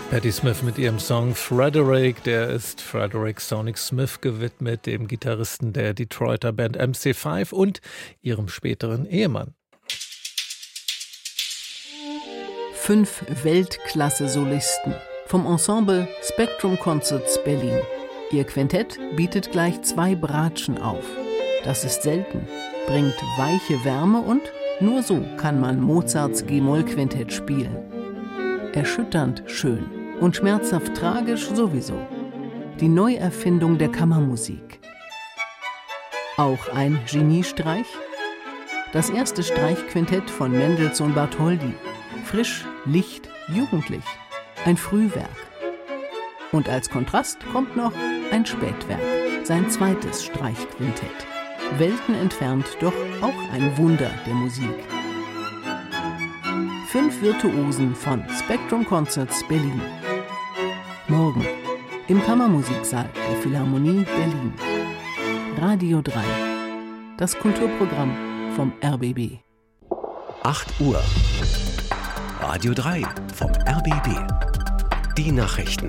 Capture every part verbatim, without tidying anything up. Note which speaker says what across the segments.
Speaker 1: Patti Smith mit ihrem Song Frederick, der ist Frederick Sonic Smith gewidmet, dem Gitarristen der Detroiter Band M C fünf und ihrem späteren Ehemann.
Speaker 2: Fünf Weltklasse-Solisten vom Ensemble Spectrum Concerts Berlin. Ihr Quintett bietet gleich zwei Bratschen auf. Das ist selten, bringt weiche Wärme und nur so kann man Mozarts G-Moll-Quintett spielen. Erschütternd schön und schmerzhaft tragisch sowieso. Die Neuerfindung der Kammermusik. Auch ein Geniestreich? Das erste Streichquintett von Mendelssohn Bartholdy. Frisch, licht, jugendlich. Ein Frühwerk. Und als Kontrast kommt noch ein Spätwerk, sein zweites Streichquintett. Welten entfernt, doch auch ein Wunder der Musik. Fünf Virtuosen von Spectrum Concerts Berlin. Morgen im Kammermusiksaal der Philharmonie Berlin. Radio drei. Das Kulturprogramm vom R B B.
Speaker 3: acht Uhr. Radio drei vom R B B. Die Nachrichten.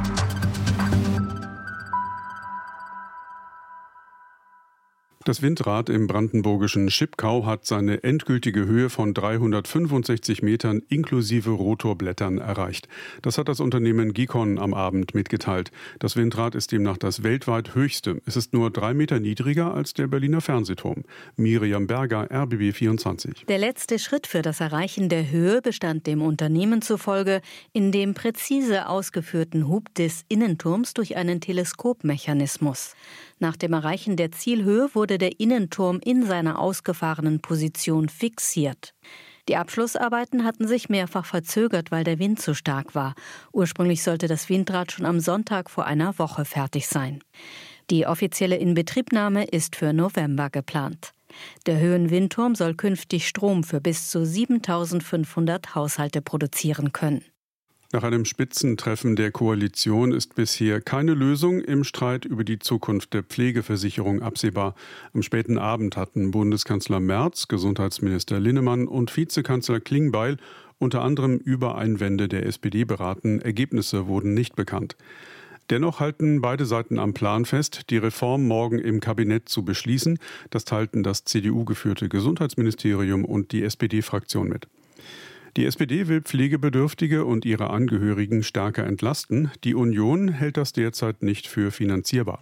Speaker 4: Das Windrad im brandenburgischen Schipkau hat seine endgültige Höhe von dreihundertfünfundsechzig Metern inklusive Rotorblättern erreicht. Das hat das Unternehmen Gikon am Abend mitgeteilt. Das Windrad ist demnach das weltweit höchste. Es ist nur drei Meter niedriger als der Berliner Fernsehturm. Miriam Berger, R B B vierundzwanzig.
Speaker 5: Der letzte Schritt für das Erreichen der Höhe bestand dem Unternehmen zufolge in dem präzise ausgeführten Hub des Innenturms durch einen Teleskopmechanismus. Nach dem Erreichen der Zielhöhe wurde der Innenturm in seiner ausgefahrenen Position fixiert. Die Abschlussarbeiten hatten sich mehrfach verzögert, weil der Wind zu stark war. Ursprünglich sollte das Windrad schon am Sonntag vor einer Woche fertig sein. Die offizielle Inbetriebnahme ist für November geplant. Der Höhenwindturm soll künftig Strom für bis zu siebentausendfünfhundert Haushalte produzieren können.
Speaker 4: Nach einem Spitzentreffen der Koalition ist bisher keine Lösung im Streit über die Zukunft der Pflegeversicherung absehbar. Am späten Abend hatten Bundeskanzler Merz, Gesundheitsminister Linnemann und Vizekanzler Klingbeil unter anderem über Einwände der S P D beraten. Ergebnisse wurden nicht bekannt. Dennoch halten beide Seiten am Plan fest, die Reform morgen im Kabinett zu beschließen. Das teilten das C D U-geführte Gesundheitsministerium und die S P D-Fraktion mit. Die S P D will Pflegebedürftige und ihre Angehörigen stärker entlasten. Die Union hält das derzeit nicht für finanzierbar.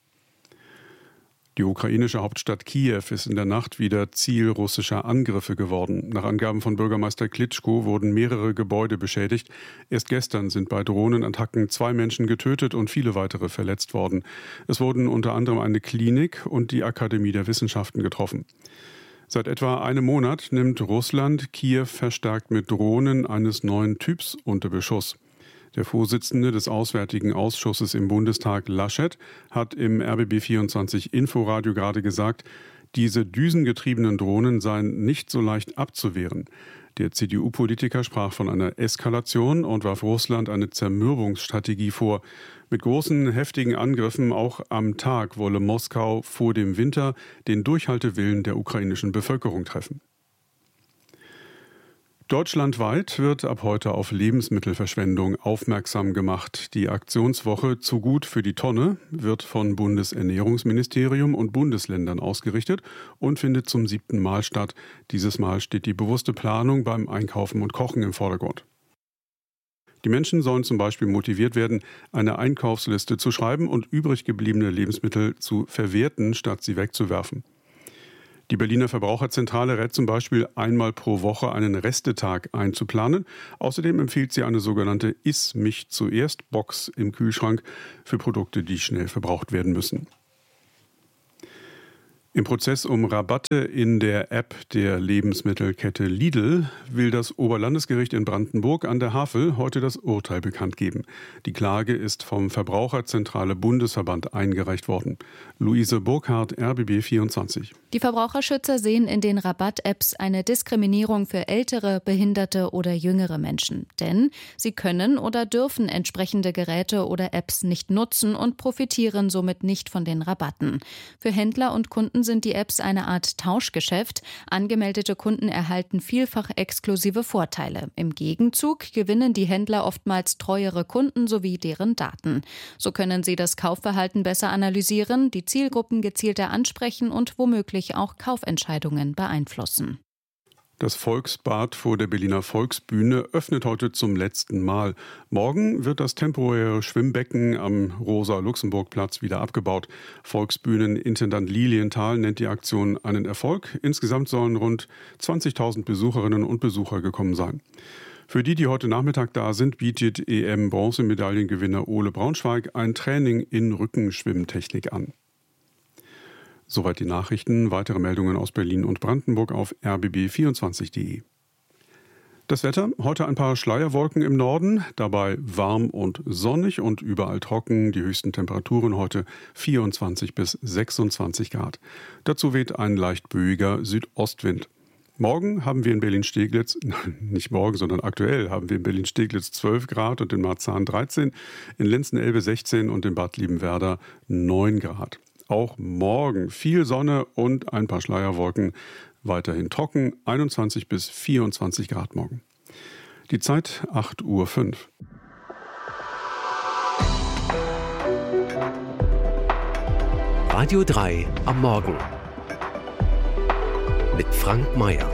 Speaker 4: Die ukrainische Hauptstadt Kiew ist in der Nacht wieder Ziel russischer Angriffe geworden. Nach Angaben von Bürgermeister Klitschko wurden mehrere Gebäude beschädigt. Erst gestern sind bei Drohnenattacken zwei Menschen getötet und viele weitere verletzt worden. Es wurden unter anderem eine Klinik und die Akademie der Wissenschaften getroffen. Seit etwa einem Monat nimmt Russland Kiew verstärkt mit Drohnen eines neuen Typs unter Beschuss. Der Vorsitzende des Auswärtigen Ausschusses im Bundestag, Laschet, hat im R B B vierundzwanzig Inforadio gerade gesagt, diese düsengetriebenen Drohnen seien nicht so leicht abzuwehren. Der C D U-Politiker sprach von einer Eskalation und warf Russland eine Zermürbungsstrategie vor. Mit großen, heftigen Angriffen auch am Tag wolle Moskau vor dem Winter den Durchhaltewillen der ukrainischen Bevölkerung treffen. Deutschlandweit wird ab heute auf Lebensmittelverschwendung aufmerksam gemacht. Die Aktionswoche Zu gut für die Tonne wird von Bundesernährungsministerium und Bundesländern ausgerichtet und findet zum siebten Mal statt. Dieses Mal steht die bewusste Planung beim Einkaufen und Kochen im Vordergrund. Die Menschen sollen zum Beispiel motiviert werden, eine Einkaufsliste zu schreiben und übrig gebliebene Lebensmittel zu verwerten, statt sie wegzuwerfen. Die Berliner Verbraucherzentrale rät zum Beispiel, einmal pro Woche einen Restetag einzuplanen. Außerdem empfiehlt sie eine sogenannte Iss-mich-zuerst-Box im Kühlschrank für Produkte, die schnell verbraucht werden müssen. Im Prozess um Rabatte in der App der Lebensmittelkette Lidl will das Oberlandesgericht in Brandenburg an der Havel heute das Urteil bekannt geben. Die Klage ist vom Verbraucherzentrale Bundesverband eingereicht worden. Luise Burkhardt, R B B vierundzwanzig.
Speaker 6: Die Verbraucherschützer sehen in den Rabatt-Apps eine Diskriminierung für ältere, behinderte oder jüngere Menschen. Denn sie können oder dürfen entsprechende Geräte oder Apps nicht nutzen und profitieren somit nicht von den Rabatten. Für Händler und Kunden Kunden sind die Apps eine Art Tauschgeschäft. Angemeldete Kunden erhalten vielfach exklusive Vorteile. Im Gegenzug gewinnen die Händler oftmals treuere Kunden sowie deren Daten. So können sie das Kaufverhalten besser analysieren, die Zielgruppen gezielter ansprechen und womöglich auch Kaufentscheidungen beeinflussen.
Speaker 4: Das Volksbad vor der Berliner Volksbühne öffnet heute zum letzten Mal. Morgen wird das temporäre Schwimmbecken am Rosa-Luxemburg-Platz wieder abgebaut. Volksbühnenintendant Lilienthal nennt die Aktion einen Erfolg. Insgesamt sollen rund zwanzigtausend Besucherinnen und Besucher gekommen sein. Für die, die heute Nachmittag da sind, bietet E M-Bronzemedaillengewinner Ole Braunschweig ein Training in Rückenschwimmtechnik an. Soweit die Nachrichten. Weitere Meldungen aus Berlin und Brandenburg auf r b b vierundzwanzig punkt de. Das Wetter, heute ein paar Schleierwolken im Norden, dabei warm und sonnig und überall trocken. Die höchsten Temperaturen heute vierundzwanzig bis sechsundzwanzig Grad. Dazu weht ein leicht böiger Südostwind. Morgen haben wir in Berlin-Steglitz, nicht morgen, sondern aktuell haben wir in Berlin-Steglitz zwölf Grad und in Marzahn dreizehn, in Lenzen-Elbe sechzehn und in Bad Liebenwerda neun Grad. Auch morgen viel Sonne und ein paar Schleierwolken. Weiterhin trocken, einundzwanzig bis vierundzwanzig Grad morgen. Die Zeit acht Uhr fünf.
Speaker 3: Radio drei am Morgen mit Frank Mayer.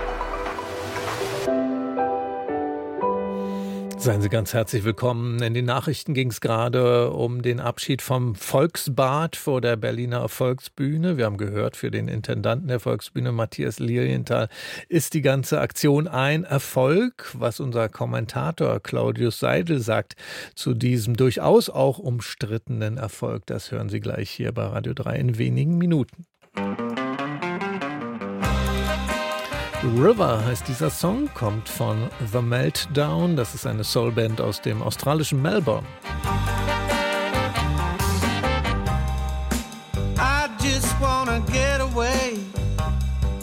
Speaker 1: Seien Sie ganz herzlich willkommen. In den Nachrichten ging es gerade um den Abschied vom Volksbad vor der Berliner Volksbühne. Wir haben gehört, für den Intendanten der Volksbühne, Matthias Lilienthal, ist die ganze Aktion ein Erfolg. Was unser Kommentator Claudius Seidel sagt zu diesem durchaus auch umstrittenen Erfolg, das hören Sie gleich hier bei Radio drei in wenigen Minuten. River heißt dieser Song, kommt von The Meltdown. Das ist eine Soulband aus dem australischen Melbourne.